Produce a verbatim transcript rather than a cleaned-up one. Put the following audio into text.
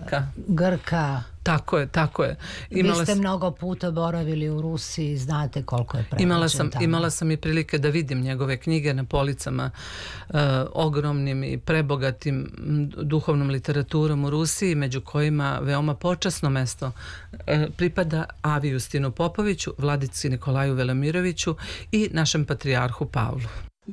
Grka. Grka. Tako je, tako je. Imala Vi ste mnogo puta boravili u Rusiji, znate koliko je prevođen imala sam, tamo. Imala sam i prilike da vidim njegove knjige na policama, uh, ogromnim i prebogatim duhovnom literaturom u Rusiji, među kojima veoma počasno mesto uh, pripada Avi Justinu Popoviću, vladici Nikolaju Velimiroviću i našem patrijarhu Pavlu.